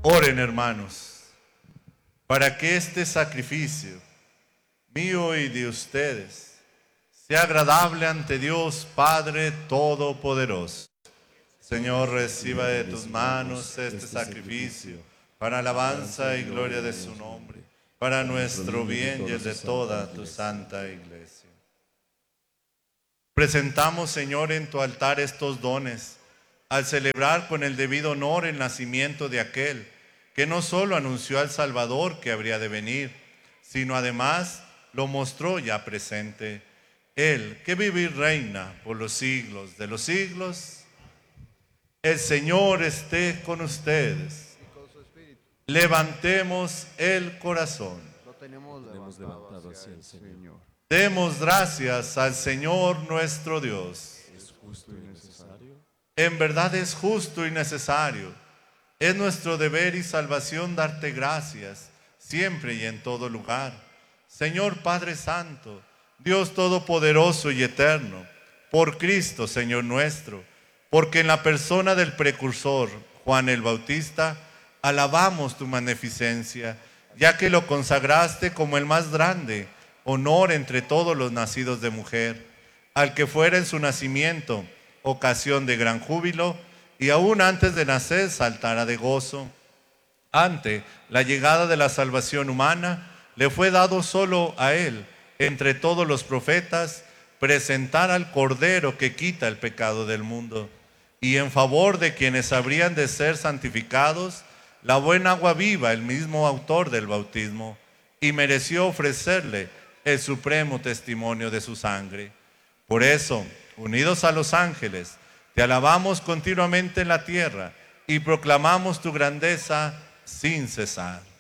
Oren, hermanos, para que este sacrificio mío y de ustedes sea agradable ante Dios Padre Todopoderoso. Señor, reciba de tus manos este sacrificio para alabanza y gloria de su nombre, para nuestro bien y el de toda tu santa iglesia. Presentamos, Señor, en tu altar estos dones, al celebrar con el debido honor el nacimiento de aquel que no solo anunció al Salvador que habría de venir, sino además lo mostró ya presente. Él, que vive y reina por los siglos de los siglos. El Señor esté con ustedes. Y con su espíritu. Levantemos el corazón. Lo tenemos levantado hacia el Señor. Demos gracias al Señor nuestro Dios. Es justo y necesario. En verdad es justo y necesario. Es nuestro deber y salvación darte gracias, siempre y en todo lugar. Señor Padre Santo, Dios Todopoderoso y Eterno, por Cristo, Señor nuestro, porque en la persona del precursor, Juan el Bautista, alabamos tu magnificencia, ya que lo consagraste como el más grande honor entre todos los nacidos de mujer, al que fuera en su nacimiento ocasión de gran júbilo, y aún antes de nacer saltara de gozo. Ante la llegada de la salvación humana, le fue dado solo a él, entre todos los profetas, presentar al Cordero que quita el pecado del mundo, y en favor de quienes habrían de ser santificados, la buena agua viva, el mismo autor del bautismo, y mereció ofrecerle el supremo testimonio de su sangre. Por eso, unidos a los ángeles, te alabamos continuamente en la tierra y proclamamos tu grandeza sin cesar.